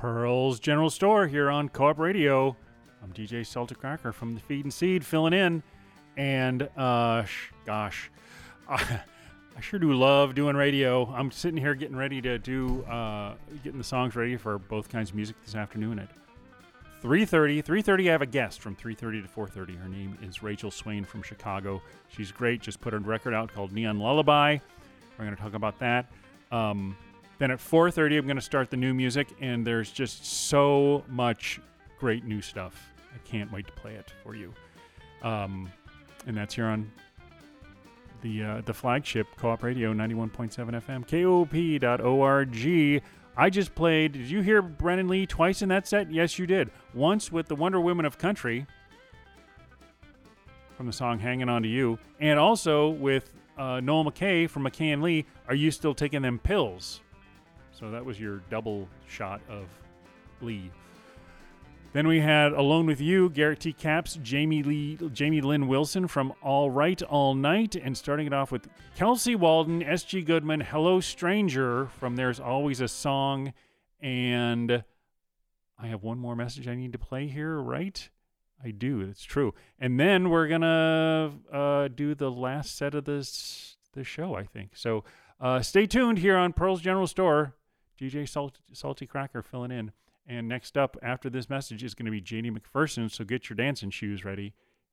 Pearl's General Store here on Co-op Radio. I'm DJ Salty Cracker from the Feed and Seed filling in. And, gosh, I sure do love doing radio. I'm sitting here getting ready to do, getting the songs ready for both kinds of music this afternoon at 3:30. 3:30, I have a guest from 3:30 to 4:30. Her name is Rachel Swain from Chicago. She's great. Just put a record out called Neon Lullaby. We're going to talk about that. Then at 4:30, I'm going to start the new music, and there's just so much great new stuff. I can't wait to play it for you. And that's here on the flagship Co-op Radio 91.7 FM, KOP.org. I just played, did you hear Brennan Lee twice in that set? Yes, you did. Once with the Wonder Women of Country from the song Hanging On To You, and also with Noel McKay from McKay and Lee, Are You Still Taking Them Pills? So that was your double shot of Lee. Then we had Alone With You, Garrett T. Capps, Jamie Lynn Wilson from All Right All Night, and starting it off with Kelsey Walden, S.G. Goodman, Hello Stranger from There's Always a Song, and I have one more message I need to play here, right? I do, it's true. And then we're going to do the last set of this show, I think. So stay tuned here on Pearl's General Store. DJ Salty Cracker filling in. And next up after this message is going to be JD McPherson, so get your dancing shoes ready.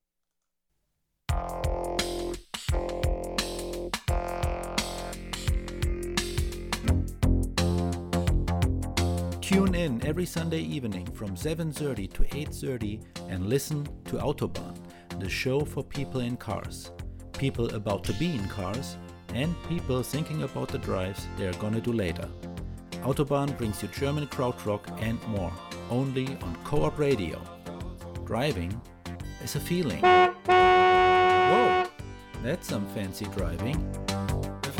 Tune in every Sunday evening from 7:30 to 8:30 and listen to Autobahn, the show for people in cars, people about to be in cars, and people thinking about the drives they're gonna do later. Autobahn brings you German krautrock and more, only on Co-op Radio. Driving is a feeling. Whoa, that's some fancy driving.